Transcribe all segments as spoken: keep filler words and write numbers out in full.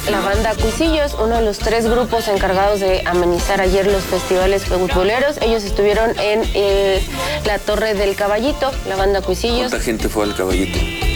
La banda Cuisillos, uno de los tres grupos encargados de amenizar ayer los festivales futboleros, ellos estuvieron en eh, la Torre del Caballito, la banda Cuisillos. ¿Cuánta gente fue al Caballito?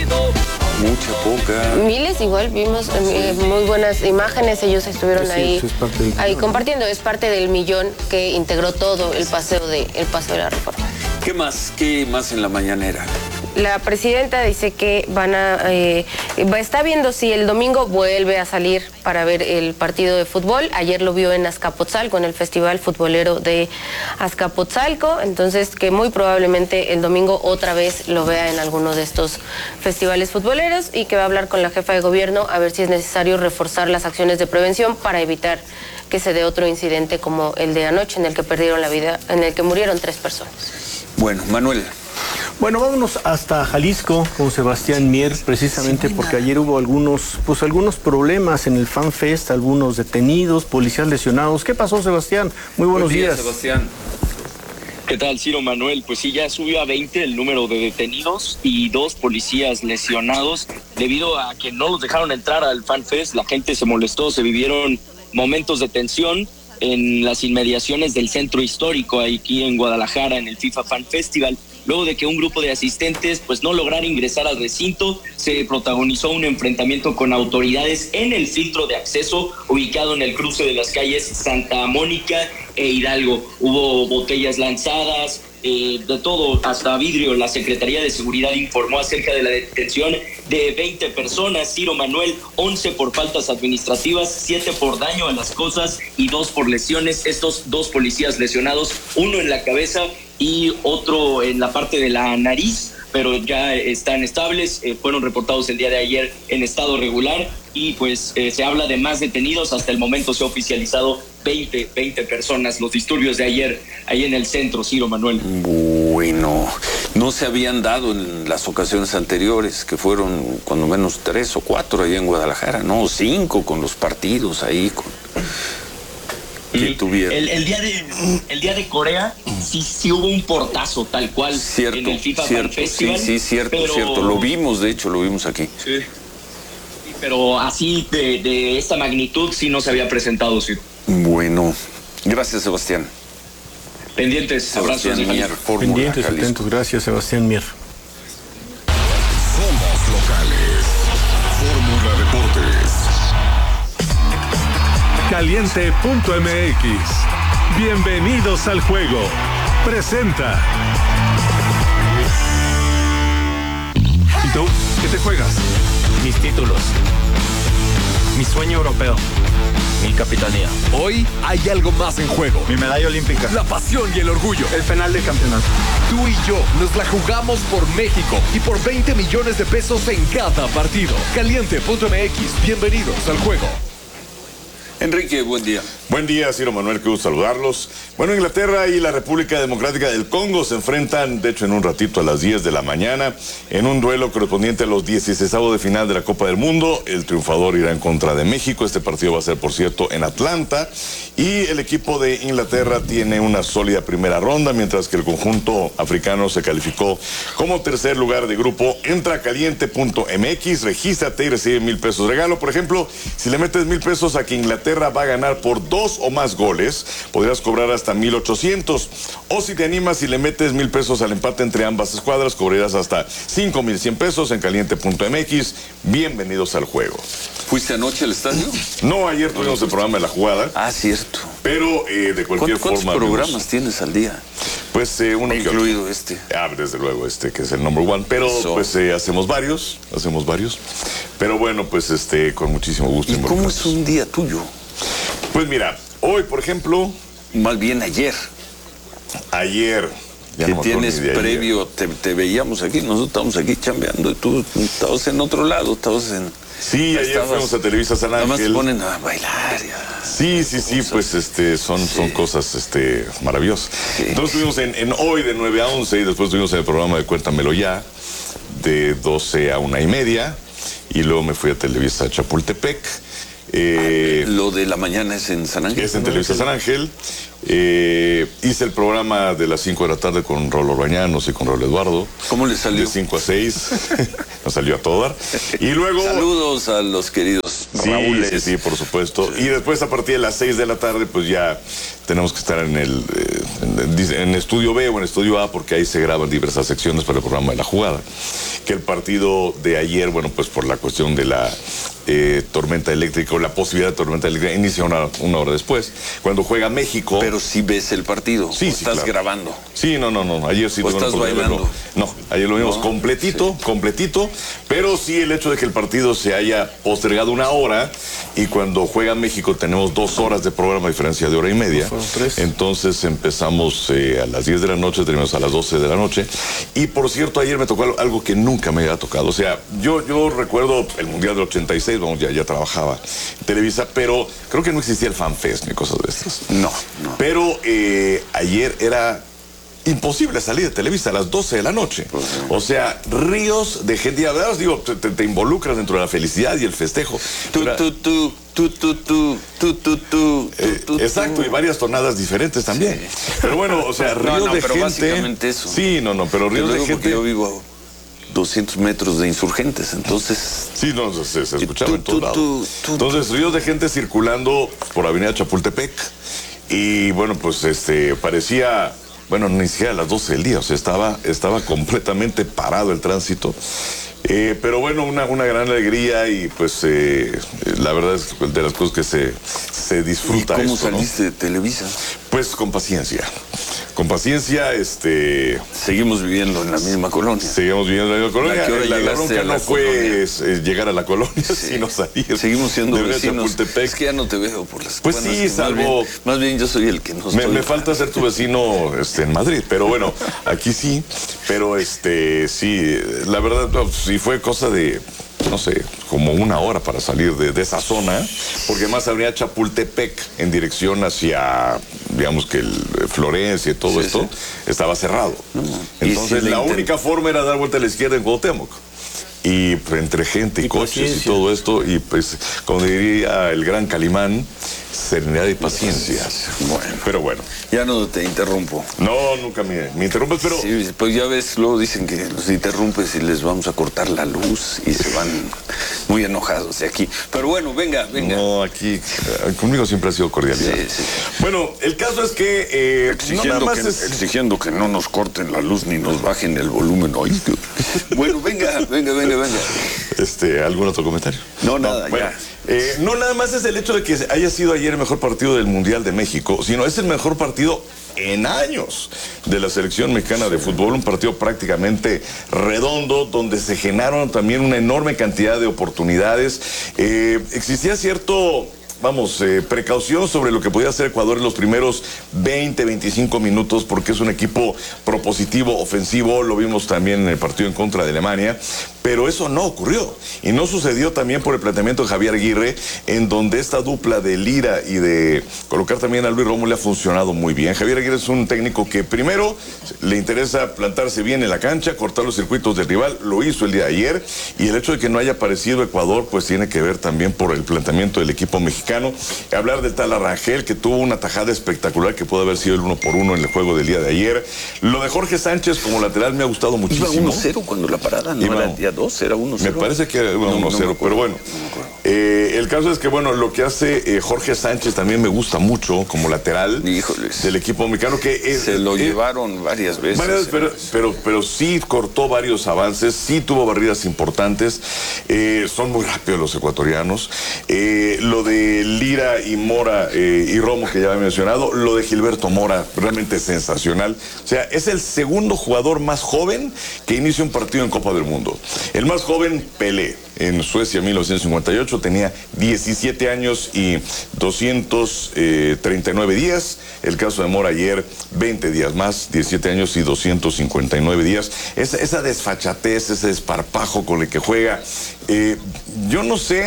Mucha, poca. Miles, igual vimos eh, muy buenas imágenes, ellos estuvieron sí, ahí, ahí compartiendo, es parte del millón que integró todo el paseo de, el paseo de la Reforma. ¿Qué más? ¿Qué más en la mañanera? La presidenta dice que van a eh, está viendo si el domingo vuelve a salir para ver el partido de fútbol. Ayer lo vio en Azcapotzalco, en el Festival Futbolero de Azcapotzalco, entonces que muy probablemente el domingo otra vez lo vea en alguno de estos festivales futboleros y que va a hablar con la jefa de gobierno a ver si es necesario reforzar las acciones de prevención para evitar que se dé otro incidente como el de anoche en el que perdieron la vida, en el que murieron tres personas. Bueno, Manuel. Bueno, vámonos hasta Jalisco con Sebastián Mier, precisamente porque ayer hubo algunos, pues algunos problemas en el Fan Fest, algunos detenidos, policías lesionados. ¿Qué pasó, Sebastián? Muy buenos Buen día, días. Sebastián. ¿Qué tal, Ciro Manuel? Pues sí, ya subió a veinte el número de detenidos y dos policías lesionados debido a que no los dejaron entrar al Fan Fest. La gente se molestó, se vivieron momentos de tensión en las inmediaciones del centro histórico aquí en Guadalajara, en el FIFA Fan Festival. Luego de que un grupo de asistentes pues no lograra ingresar al recinto, se protagonizó un enfrentamiento con autoridades en el filtro de acceso ubicado en el cruce de las calles Santa Mónica e Hidalgo. Hubo botellas lanzadas, eh, de todo, hasta vidrio. La Secretaría de Seguridad informó acerca de la detención de veinte personas, Ciro Manuel, once por faltas administrativas, siete por daño a las cosas y dos por lesiones. Estos dos policías lesionados, uno en la cabeza y otro en la parte de la nariz, pero ya están estables, eh, fueron reportados el día de ayer en estado regular y pues eh, se habla de más detenidos. Hasta el momento se ha oficializado veinte, veinte personas, los disturbios de ayer ahí en el centro, Ciro Manuel. Bueno, no se habían dado en las ocasiones anteriores, que fueron cuando menos tres o cuatro ahí en Guadalajara, no, cinco con los partidos ahí con... que tuvieron. El, el día de el día de Corea sí, sí hubo un portazo tal cual cierto, en el FIFA cierto, Fan Festival. Sí, sí, cierto, pero... cierto. Lo vimos, de hecho, lo vimos aquí. Sí. Pero así de, de esta magnitud sí no se había presentado, sí. Bueno, gracias, Sebastián. Pendientes, abrazos. Mier, Pendientes, atentos, gracias, Sebastián Mier. Somos locales. Fórmula Deportes. Caliente punto M X. Bienvenidos al juego. Presenta. ¿Y tú? ¿Qué te juegas? Mis títulos. Mi sueño europeo. Mi capitanía. Hoy hay algo más en juego. Mi medalla olímpica. La pasión y el orgullo. El final del campeonato. Tú y yo nos la jugamos por México y por veinte millones de pesos en cada partido. Caliente punto M X. Bienvenidos al juego. Enrique, buen día. Buen día, Ciro Manuel, que gusto saludarlos. Bueno, Inglaterra y la República Democrática del Congo se enfrentan, de hecho, en un ratito a las diez de la mañana, en un duelo correspondiente a los dieciseisavos de final de la Copa del Mundo. El triunfador irá en contra de México. Este partido va a ser, por cierto, en Atlanta. Y el equipo de Inglaterra tiene una sólida primera ronda, mientras que el conjunto africano se calificó como tercer lugar de grupo. Entra a caliente punto M X, regístrate y recibe mil pesos regalo. Por ejemplo, si le metes mil pesos a que Inglaterra va a ganar por dos o más goles, podrías cobrar hasta mil ochocientos. O si te animas y le metes mil pesos al empate entre ambas escuadras, cobrarás hasta cinco mil cien pesos en caliente punto M X. Bienvenidos al juego. ¿Fuiste anoche al estadio? No, ayer tuvimos el programa de la jugada. Ah, cierto. Pero eh, de cualquier ¿Cuántos forma... programas vimos, tienes al día? Pues eh, uno incluido este. Ah, desde luego este, que es el number one. Pero so. pues eh, hacemos varios, hacemos varios. Pero bueno, pues este, con muchísimo gusto. ¿Y cómo es un día tuyo? Pues mira, hoy, por ejemplo... Más bien ayer. Ayer. Ya que no tienes previo, te, te veíamos aquí, nosotros estamos aquí chambeando y tú estabas en otro lado, estabas en... Sí, ayer estabas, fuimos a Televisa San Ángel. Nada más te ponen a bailar. Ya. Sí, sí, sí, pues este, son, sí. son cosas este, maravillosas. Sí. Entonces estuvimos en, en hoy de nueve a once y después estuvimos en el programa de Cuéntamelo Ya, de doce a una y media, y luego me fui a Televisa Chapultepec. Eh, ah, lo de la mañana es en San Ángel. Es en Televisa San Ángel. Eh, hice el programa de las cinco de la tarde con Raúl Orbañanos y con Raúl Eduardo. ¿Cómo le salió? De cinco a seis. Nos salió a todo dar. Y luego... Saludos a los queridos sí, Raúles. Sí, sí, por supuesto. Sí. Y después a partir de las seis de la tarde, pues ya tenemos que estar en el eh, en, en Estudio B o en Estudio A, porque ahí se graban diversas secciones para el programa de La Jugada. Que el partido de ayer, bueno, pues por la cuestión de la eh, tormenta eléctrica o la posibilidad de tormenta eléctrica, inicia una, una hora después. Cuando juega México... Pero sí ves el partido. Sí, ¿O sí, estás claro. grabando? Sí, no, no, no. Ayer sí. ¿O estás bailando? No, ayer lo vimos no, completito, sí. completito. Pero sí el hecho de que el partido se haya postergado una hora y cuando juega México tenemos dos horas de programa, a diferencia de hora y media. Entonces empezamos eh, a las diez de la noche, terminamos a las doce de la noche. Y por cierto, ayer me tocó algo que nunca me había tocado. O sea, yo, yo recuerdo el Mundial del ochenta y seis, vamos, ya, ya trabajaba en Televisa, pero creo que no existía el FanFest ni cosas de estas. No, no. Pero eh, ayer era imposible salir de Televisa a las doce de la noche. Pues, sí. O sea, ríos de gente. Y además, digo, te, te involucras dentro de la felicidad y el festejo. Tú, Era, tú, tú, tú, tú, tú, tú, tú, tú, eh, tú, exacto, tú. Y varias tonadas diferentes también. Sí. Pero bueno, o sea, ríos no, no, de pero gente. Básicamente eso. Sí, no, no, pero ríos de gente. Yo vivo doscientos metros de Insurgentes, entonces... Sí, no, se, se escuchaba tú, en todos tú, lados. tú, tú, entonces, ríos de gente circulando por Avenida Chapultepec. Y bueno, pues este parecía... Bueno, ni siquiera a las doce del día, o sea, estaba, estaba completamente parado el tránsito. Eh, pero bueno, una, una gran alegría y pues eh, la verdad es de las cosas que se, se disfruta. ¿Y cómo esto, saliste, ¿no? de Televisa? Pues con paciencia. Con paciencia, este... Seguimos viviendo en la misma colonia. Seguimos viviendo en la misma colonia. ¿A qué hora la llegaste bronca a la no fue colonia? es, es llegar a la colonia, sí. sino salir. Seguimos siendo de vecinos. Chapultepec. Es que ya no te veo por las... Pues bueno, sí, salvo... Más bien, más bien yo soy el que no Me, estoy... me falta ser tu vecino este, en Madrid, pero bueno, aquí sí. Pero este, sí, la verdad, no, sí fue cosa de... no sé, como una hora para salir de, de esa zona, porque más habría Chapultepec en dirección hacia, digamos que el Florencia y todo sí, esto, sí. estaba cerrado. No, Entonces si la intent... única forma era dar vuelta a la izquierda en Cuauhtémoc. Y pues, entre gente y, y coches paciencia. Y todo esto, y pues, como diría el gran Calimán, serenidad y paciencia. Bueno, pero bueno. Ya no te interrumpo. No, nunca me, me interrumpes, pero... Sí, pues ya ves, luego dicen que los interrumpes y les vamos a cortar la luz y se van muy enojados de aquí. Pero bueno, venga, venga. No, aquí, conmigo siempre ha sido cordialidad. Sí, sí. Bueno, el caso es que... Eh, exigiendo, no nada más que es... exigiendo que no nos corten la luz ni nos bajen el volumen hoy. Bueno, venga, venga, venga, venga. Este, ¿algún otro comentario? No, nada, no, bueno, ya. Eh, no nada más es el hecho de que haya sido ayer el mejor partido del Mundial de México, sino es el mejor partido en años de la selección mexicana de fútbol, un partido prácticamente redondo, donde se generaron también una enorme cantidad de oportunidades. Eh, existía cierto... Vamos, eh, precaución sobre lo que podía hacer Ecuador en los primeros veinte, veinticinco minutos, porque es un equipo propositivo, ofensivo, lo vimos también en el partido en contra de Alemania, pero eso no ocurrió. Y no sucedió también por el planteamiento de Javier Aguirre, en donde esta dupla de Lira y de colocar también a Luis Romo le ha funcionado muy bien. Javier Aguirre es un técnico que primero le interesa plantarse bien en la cancha, cortar los circuitos del rival, lo hizo el día de ayer, y el hecho de que no haya aparecido Ecuador, pues tiene que ver también por el planteamiento del equipo mexicano. Hablar del tal Arrangel, que tuvo una tajada espectacular que puede haber sido el uno por uno en el juego del día de ayer. Lo de Jorge Sánchez como lateral me ha gustado muchísimo. Iba uno cero cuando la parada, no Iba, era el día dos, era uno cero. Me parece que era uno cero, no, no pero bueno. No eh, el caso es que, bueno, lo que hace eh, Jorge Sánchez también me gusta mucho como lateral Híjoles. del equipo mexicano. Que es, Se lo eh, llevaron varias veces. Varias, pero, pero, pero sí cortó varios avances, sí tuvo barridas importantes. Eh, son muy rápidos los ecuatorianos. Eh, lo de Lira y Mora eh, y Romo, que ya había mencionado, lo de Gilberto Mora, realmente sensacional. O sea, es el segundo jugador más joven que inicia un partido en Copa del Mundo. El más joven, Pelé, en Suecia, mil novecientos cincuenta y ocho, tenía diecisiete años y doscientos treinta y nueve días. El caso de Mora ayer, veinte días más, diecisiete años y doscientos cincuenta y nueve días. Esa, esa desfachatez, ese desparpajo con el que juega. Eh, yo no sé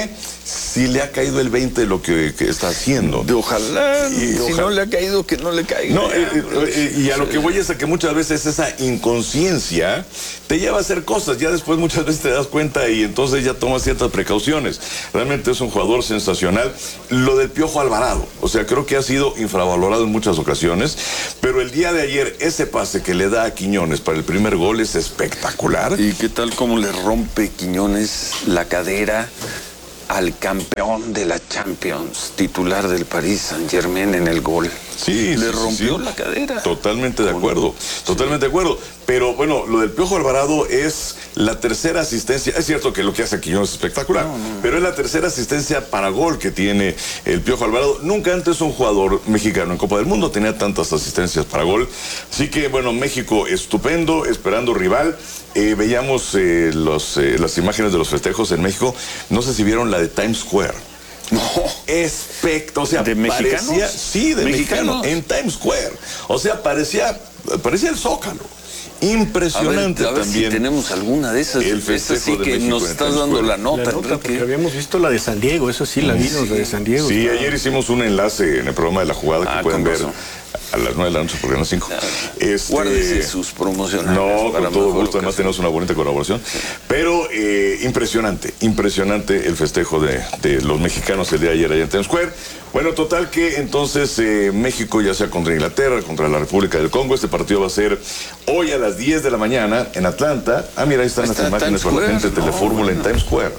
si le ha caído el veinte de lo que, que está haciendo. De ojalá, y si ojalá. no le ha caído, que no le caiga. No, eh, eh, y a lo que voy es a que muchas veces esa inconsciencia te lleva a hacer cosas, ya después muchas veces te das cuenta y entonces ya tomas ciertas precauciones. Realmente es un jugador sensacional. Lo del Piojo Alvarado, o sea, creo que ha sido infravalorado en muchas ocasiones, pero el día de ayer ese pase que le da a Quiñones para el primer gol es espectacular. ¿Y qué tal cómo le rompe Quiñones la cadera al campeón de la Champions, titular del Paris Saint-Germain en el gol? Sí, le sí, rompió sí. la cadera. Totalmente de acuerdo, totalmente de acuerdo. Pero bueno, lo del Piojo Alvarado es la tercera asistencia. Es cierto que lo que hace Quiñones es espectacular, no, no. pero es la tercera asistencia para gol que tiene el Piojo Alvarado. Nunca antes un jugador mexicano en Copa del Mundo tenía tantas asistencias para gol. Así que bueno, México estupendo, esperando rival. Eh, veíamos eh, los, eh, las imágenes de los festejos en México. No sé si vieron la de Times Square. No. Especto, o sea, ¿de mexicanos? Parecía, sí, de mexicanos, en Times Square. O sea, parecía, parecía el Zócalo. Impresionante a ver, a ver también. Si tenemos alguna de esas. El festejo sí de que México nos estás dando la nota, la nota Enrique. porque habíamos visto la de San Diego, eso sí, la vimos, sí. la de San Diego. Sí, claro. ayer hicimos un enlace en el programa de La Jugada que ah, pueden ver razón. a las nueve de la noche, porque no cinco. Claro. Este, Guárdese sus promocionales. No, para con todo mejor gusto, además tenemos una bonita colaboración. Sí. Pero eh, impresionante, impresionante el festejo de, de los mexicanos el día de ayer allá en Times Square. Bueno, total que entonces eh, México ya sea contra Inglaterra, contra la República del Congo, este partido va a ser hoy a las diez de la mañana en Atlanta. Ah, mira, ahí están Está las imágenes con la gente de Telefórmula no, en Times Square.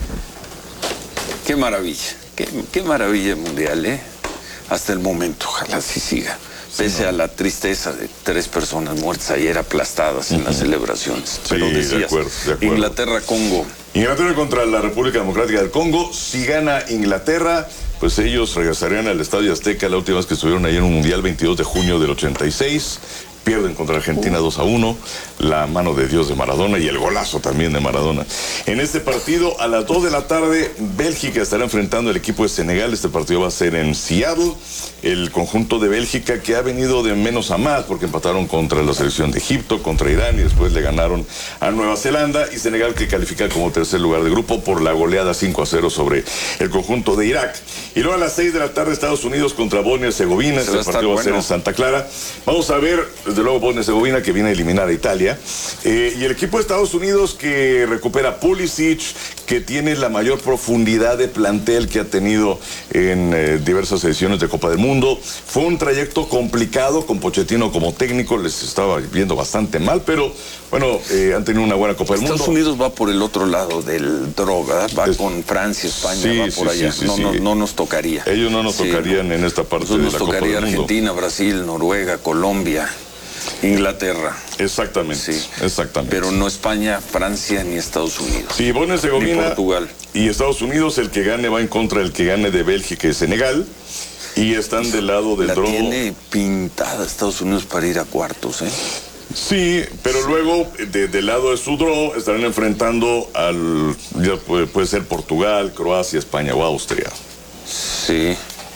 Qué maravilla, qué, qué maravilla mundial, ¿eh? Hasta el momento, ojalá así siga. Pese no. a la tristeza de tres personas muertas ayer aplastadas en uh-huh. las celebraciones. Pero sí, decías, de acuerdo, de acuerdo. Inglaterra-Congo. Inglaterra contra la República Democrática del Congo. Si gana Inglaterra, pues ellos regresarían al Estadio Azteca la última vez que estuvieron ahí en un Mundial, veintidós de junio del ochenta y seis. Pierden contra Argentina dos a uno, la mano de Dios de Maradona y el golazo también de Maradona. En este partido, a las dos de la tarde, Bélgica estará enfrentando al equipo de Senegal. Este partido va a ser en Seattle. El conjunto de Bélgica que ha venido de menos a más porque empataron contra la selección de Egipto, contra Irán y después le ganaron a Nueva Zelanda. Y Senegal que califica como tercer lugar de grupo por la goleada cinco a cero sobre el conjunto de Irak. Y luego a las seis de la tarde, Estados Unidos contra Bosnia-Herzegovina. Este partido va a ser en Santa Clara. Vamos a ver, desde luego, Bosnia-Herzegovina que viene a eliminar a Italia. Eh, y el equipo de Estados Unidos que recupera Pulisic, que tiene la mayor profundidad de plantel que ha tenido en eh, diversas ediciones de Copa del Mundo. Fue un trayecto complicado con Pochettino como técnico, les estaba viendo bastante mal, pero bueno, eh, han tenido una buena Copa del Estados Mundo. Estados Unidos va por el otro lado del droga, va es, con Francia, España, sí, va por sí, allá. Sí, sí, no, sí. No, no nos tocaría. Ellos no nos sí, tocarían no. en esta parte de la Copa del Mundo. Nos tocaría Argentina, Brasil, Noruega, Colombia, Inglaterra. Exactamente, sí. exactamente. Pero no España, Francia ni Estados Unidos. Sí, Bosnia-Herzegovina ni Portugal. Y Estados Unidos, el que gane va en contra del que gane de Bélgica y Senegal. Y están del lado del La drogo. Tiene pintada Estados Unidos para ir a cuartos, ¿eh? Sí, pero sí. luego de, del lado de su draw estarán enfrentando al, ya puede, puede ser Portugal, Croacia, España o Austria. Sí.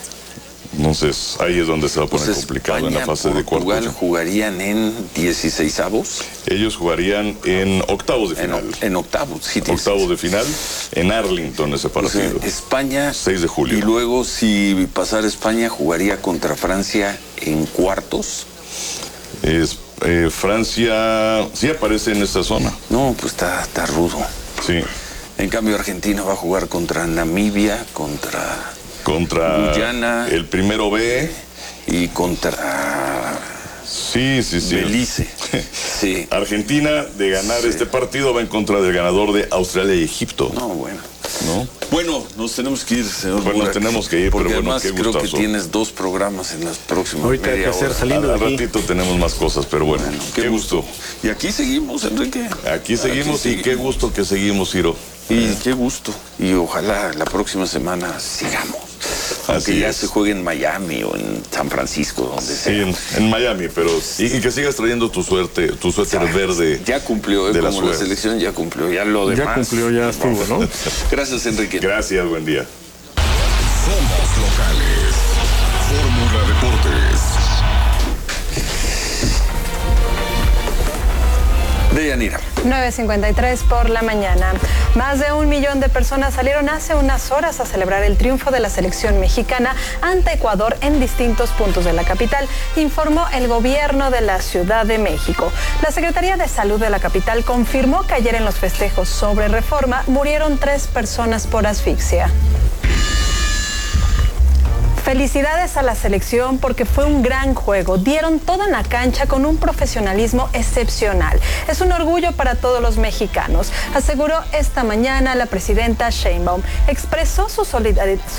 Entonces ahí es donde se va a poner pues complicado España, en la fase de cuartos. ¿Portugal jugarían en dieciseisavos? Ellos jugarían en octavos de final. En, en octavos, sí. Octavos de final en Arlington ese partido. O sea, España. seis de julio. Y luego si pasara España jugaría contra Francia en cuartos. Es, eh, Francia sí aparece en esta zona. No, pues está, está rudo. Sí. En cambio Argentina va a jugar contra Namibia, contra... Contra Guyana, el primero B. Y contra... Sí, sí, sí. Belice. Sí. Argentina, de ganar sí. este partido, va en contra del ganador de Australia y Egipto. No, bueno. ¿No? Bueno, nos tenemos que ir, señor. Bueno, Burak, nos tenemos que ir, porque pero bueno, además qué creo gustazo. que tienes dos programas en las próximas Ahorita media hay que hacer hora. saliendo Al de aquí. ratito tenemos más cosas, pero bueno, bueno qué, qué gusto. gusto. Y aquí seguimos, Enrique. Aquí seguimos aquí y seguimos. qué gusto que seguimos, Ciro. Y eh. qué gusto. Y ojalá la próxima semana sigamos. Aunque Así ya es. se juegue en Miami o en San Francisco, donde sea. Sí, en, en Miami, pero y, y que sigas trayendo tu suerte, tu suéter ya, verde. Ya cumplió, eh, de como la, la selección ya cumplió, ya lo demás. Ya cumplió, ya estuvo, ¿no? Gracias, Enrique. Gracias, buen día. Somos locales. Fórmula Deportes. Deyanira. nueve cincuenta y tres por la mañana. Más de un millón de personas salieron hace unas horas a celebrar el triunfo de la selección mexicana ante Ecuador en distintos puntos de la capital, informó el gobierno de la Ciudad de México. La Secretaría de Salud de la capital confirmó que ayer en los festejos sobre Reforma murieron tres personas por asfixia. Felicidades a la selección porque fue un gran juego. Dieron todo en la cancha con un profesionalismo excepcional. Es un orgullo para todos los mexicanos, aseguró esta mañana la presidenta Sheinbaum. Expresó su solidaridad